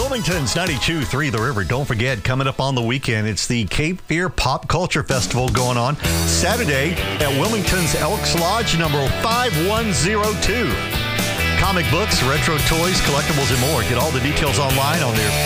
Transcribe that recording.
Wilmington's 92.3 The River. Don't forget, coming up on the weekend, it's the Cape Fear Pop Culture Festival going on Saturday at Wilmington's Elks Lodge, number 5102. Comic books, retro toys, collectibles, and more. Get all the details online on their